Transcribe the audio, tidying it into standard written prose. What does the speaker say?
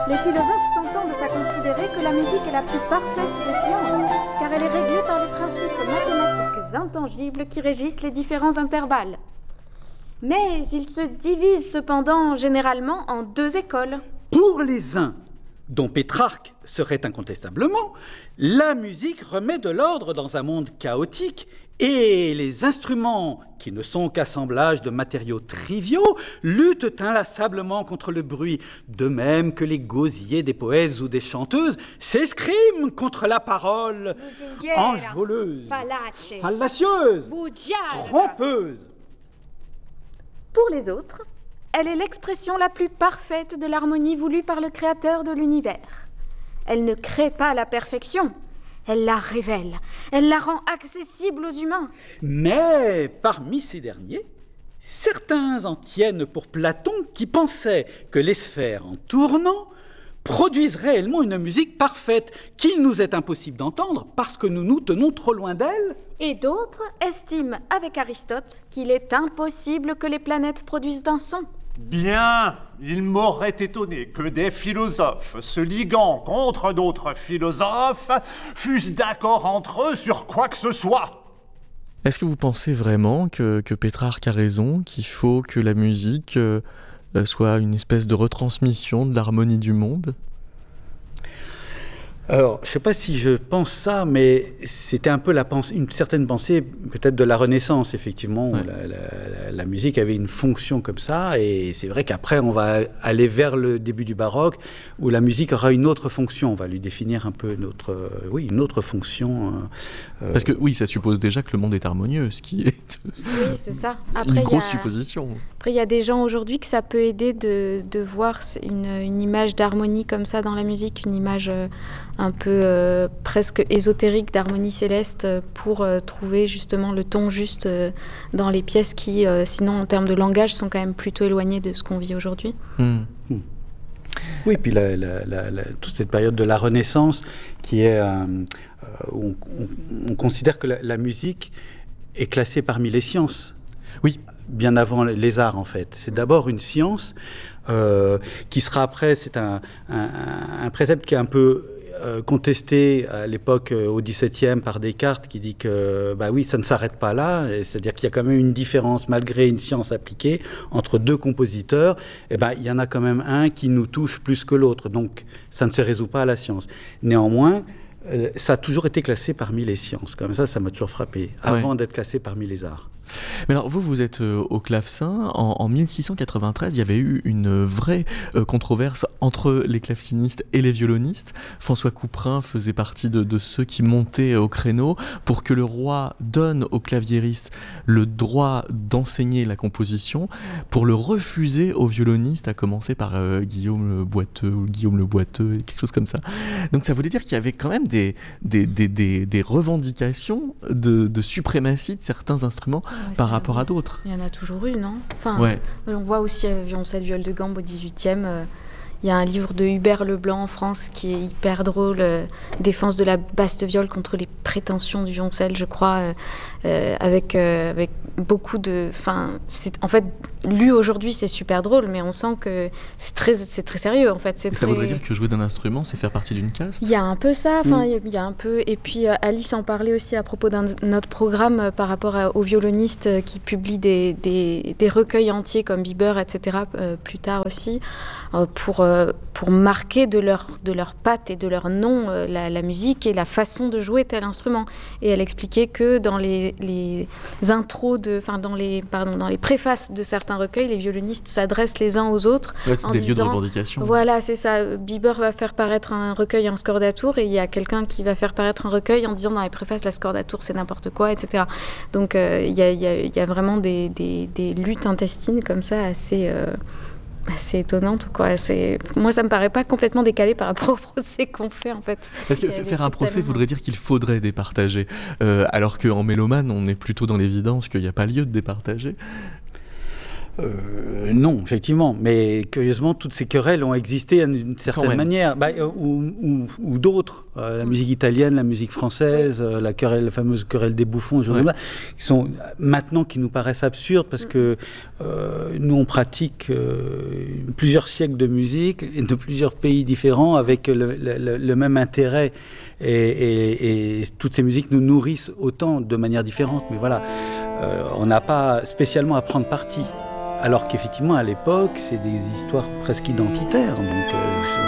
Les philosophes s'entendent à considérer que la musique est la plus parfaite des sciences, car elle est réglée par les principes mathématiques intangibles qui régissent les différents intervalles. Mais ils se divisent cependant généralement en deux écoles. Pour les uns, dont Pétrarque serait incontestablement, la musique remet de l'ordre dans un monde chaotique et les instruments, qui ne sont qu'assemblages de matériaux triviaux, luttent inlassablement contre le bruit, de même que les gosiers des poètes ou des chanteuses s'escriment contre la parole enjôleuse, fallacieuse, trompeuse. Pour les autres, elle est l'expression la plus parfaite de l'harmonie voulue par le Créateur de l'univers. Elle ne crée pas la perfection, elle la révèle, elle la rend accessible aux humains. Mais parmi ces derniers, certains en tiennent pour Platon qui pensait que les sphères en tournant produisent réellement une musique parfaite qu'il nous est impossible d'entendre parce que nous nous tenons trop loin d'elle. Et d'autres estiment, avec Aristote, qu'il est impossible que les planètes produisent un son. Bien, il m'aurait étonné que des philosophes se liguant contre d'autres philosophes fussent d'accord entre eux sur quoi que ce soit. Est-ce que vous pensez vraiment que Pétrarque a raison, qu'il faut que la musique soit une espèce de retransmission de l'harmonie du monde ? Alors, je ne sais pas si je pense ça, mais c'était un peu une certaine pensée peut-être de la Renaissance, effectivement. Ouais. La musique avait une fonction comme ça, et c'est vrai qu'après, on va aller vers le début du baroque, où la musique aura une autre fonction. On va lui définir un peu une autre fonction. Parce que oui, ça suppose déjà que le monde est harmonieux, ce qui est Oui, c'est ça. une grosse supposition. Après, il y a des gens aujourd'hui que ça peut aider de voir une image d'harmonie comme ça dans la musique, une image un peu presque ésotérique d'harmonie céleste pour trouver justement le ton juste dans les pièces qui, sinon en termes de langage, sont quand même plutôt éloignées de ce qu'on vit aujourd'hui. Oui, puis toute cette période de la Renaissance qui est où on considère que la musique est classée parmi les sciences. Oui. Bien avant les arts, en fait. C'est d'abord une science qui sera après, c'est un précepte qui est un peu contesté à l'époque au XVIIe par Descartes, qui dit que oui, ça ne s'arrête pas là, c'est-à-dire qu'il y a quand même une différence, malgré une science appliquée, entre deux compositeurs. Il y en a quand même un qui nous touche plus que l'autre, donc ça ne se résout pas à la science. Néanmoins, ça a toujours été classé parmi les sciences. Comme ça m'a toujours frappé, avant d'être classé parmi les arts. Mais alors, vous êtes au clavecin. En 1693, il y avait eu une vraie controverse entre les clavecinistes et les violonistes. François Couperin faisait partie de ceux qui montaient au créneau pour que le roi donne aux claviéristes le droit d'enseigner la composition, pour le refuser aux violonistes, à commencer par Guillaume le Boiteux, ou Guillaume le Boiteux, quelque chose comme ça. Donc ça voulait dire qu'il y avait quand même des revendications de suprématie de certains instruments par rapport à d'autres. Il y en a toujours eu, non ? Enfin, on voit aussi violoncelle, viole de gambe au XVIIIe. Il y a un livre de Hubert Leblanc en France qui est hyper drôle, Défense de la basse viole contre les prétentions du violoncelle, je crois, avec beaucoup de... en fait, lu aujourd'hui, c'est super drôle, mais on sent que c'est très sérieux, en fait. Ça voudrait dire que jouer d'un instrument, c'est faire partie d'une caste ? Il y a un peu ça, il y a un peu... Et puis Alice en parlait aussi à propos d'un autre programme par rapport aux violonistes qui publient des recueils entiers comme Bieber, etc., plus tard aussi, pour marquer de leur patte et de leur nom la musique et la façon de jouer tel instrument. Et elle expliquait que dans les intros, dans les préfaces de certains recueils, les violonistes s'adressent les uns aux autres en disant... lieux de revendication. Voilà, c'est ça. Bieber va faire paraître un recueil en scordatur et il y a quelqu'un qui va faire paraître un recueil en disant dans les préfaces, la scordatur, c'est n'importe quoi, etc. Donc, il y a vraiment des luttes intestines comme ça assez étonnante, quoi. Moi, ça me paraît pas complètement décalé par rapport au procès qu'on fait, en fait. Parce que faire un procès voudrait dire qu'il faudrait départager, alors qu'en mélomane, on est plutôt dans l'évidence qu'il n'y a pas lieu de départager. Non, effectivement, mais curieusement, toutes ces querelles ont existé d'une certaine manière, ou d'autres. La musique italienne, la musique française, la fameuse querelle des bouffons, qui nous paraissent absurdes parce que nous, on pratique plusieurs siècles de musique et de plusieurs pays différents avec le même intérêt. Et toutes ces musiques nous nourrissent autant de manière différente. Mais voilà, on n'a pas spécialement à prendre parti. Alors qu'effectivement, à l'époque, c'est des histoires presque identitaires. Donc,